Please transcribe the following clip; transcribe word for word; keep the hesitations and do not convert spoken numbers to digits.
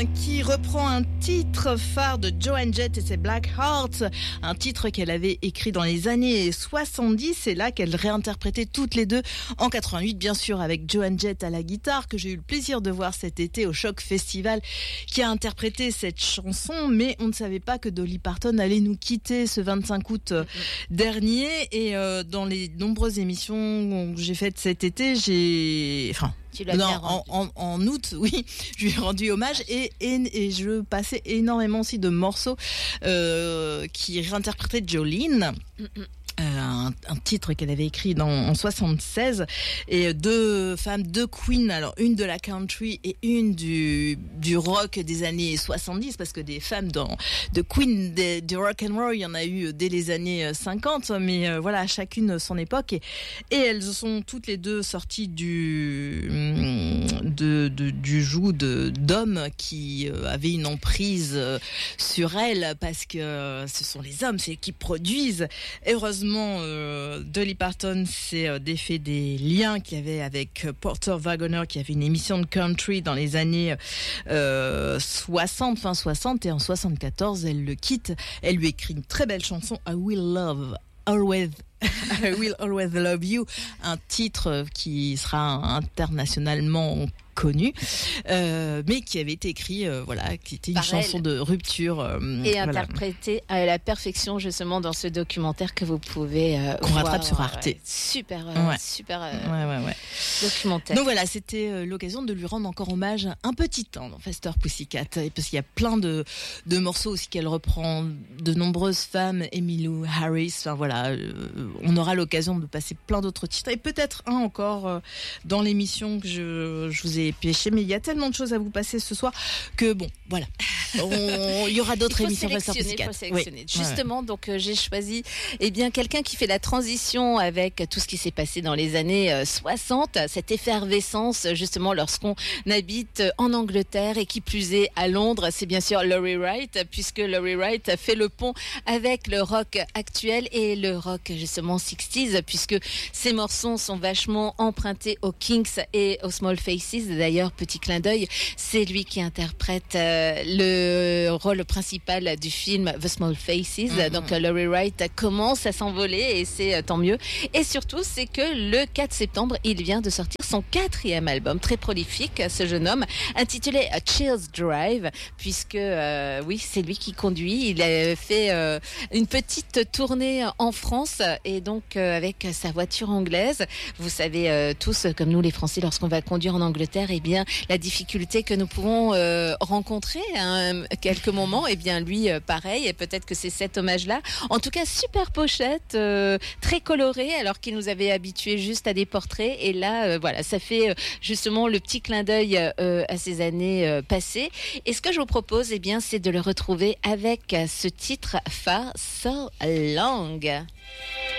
qui reprend un titre phare de Joan Jett et ses Black Hearts, un titre qu'elle avait écrit dans les années soixante-dix. C'est là qu'elle réinterprétait toutes les deux en quatre-vingt-huit, bien sûr, avec Joan Jett à la guitare, que j'ai eu le plaisir de voir cet été au Choc Festival, qui a interprété cette chanson. Mais on ne savait pas que Dolly Parton allait nous quitter ce vingt-cinq août euh, dernier. Et euh, dans les nombreuses émissions que j'ai faites cet été, j'ai... Enfin, Tu l'as non, bien en, en, en août, oui, je lui ai rendu hommage et, et, et je passais énormément aussi de morceaux euh, qui réinterprétaient Jolene. Mm-mm. Euh, un, un titre qu'elle avait écrit dans, en soixante-seize, et deux femmes, deux queens, alors une de la country et une du, du rock des années soixante-dix, parce que des femmes dans, de queens des, du rock and roll, il y en a eu dès les années cinquante, mais euh, voilà, chacune son époque, et, et elles sont toutes les deux sorties du, de, de, du joug de, d'hommes qui euh, avaient une emprise euh, sur elles, parce que euh, ce sont les hommes, c'est eux qui produisent. Heureusement, Euh, Dolly Parton s'est euh, défait des liens qu'il y avait avec euh, Porter Wagoner, qui avait une émission de country dans les années euh, soixante, fin soixante, et en soixante-quatorze, elle le quitte. Elle lui écrit une très belle chanson, I Will Love Always. I Will Always Love You, un titre qui sera internationalement connu, euh, mais qui avait été écrit, euh, voilà, qui était une Par chanson elle. de rupture euh, et voilà. interprété à la perfection justement dans ce documentaire que vous pouvez euh, qu'on voir, rattrape sur Arte. ouais, super, euh, Ouais. super euh, Ouais, ouais, ouais. documentaire. Donc voilà, c'était euh, l'occasion de lui rendre encore hommage un petit temps dans Faster Pussycat, et parce qu'il y a plein de, de morceaux aussi qu'elle reprend, de nombreuses femmes, Emmylou Harris, enfin voilà, euh, on aura l'occasion de passer plein d'autres titres, et peut-être un encore euh, dans l'émission que je, je vous ai pêché, mais il y a tellement de choses à vous passer ce soir que bon, voilà, on, il y aura d'autres il faut émissions Faster sélectionner, Pussycat. faut sélectionner. Oui. Justement, ouais. donc euh, j'ai choisi eh bien quelqu'un qui fait la transition avec tout ce qui s'est passé dans les années euh, soixante, cette effervescence justement lorsqu'on habite en Angleterre, et qui plus est à Londres, c'est bien sûr Lori Wright, puisque Lori Wright fait le pont avec le rock actuel et le rock justement sixties, puisque ces morceaux sont vachement empruntés aux Kinks et aux Small Faces. D'ailleurs, petit clin d'œil, c'est lui qui interprète euh, le rôle principal du film The Small Faces. Mm-hmm. Donc euh, Lori Wright commence à s'envoler, et c'est euh, tant mieux. Et surtout, c'est que le quatre septembre, il vient de sortir son quatrième album, très prolifique, ce jeune homme, intitulé Chills Drive, puisque euh, oui, c'est lui qui conduit. Il a fait euh, une petite tournée en France, et donc euh, avec sa voiture anglaise. Vous savez euh, tous, comme nous les Français, lorsqu'on va conduire en Angleterre, eh bien la difficulté que nous pouvons euh, rencontrer à hein, quelques moments, eh bien lui euh, pareil, et peut-être que c'est cet hommage-là. En tout cas, super pochette, euh, très colorée, alors qu'il nous avait habitués juste à des portraits, et là euh, voilà, ça fait euh, justement le petit clin d'œil euh, à ces années euh, passées. Et ce que je vous propose, eh bien, c'est de le retrouver avec ce titre phare, So Long.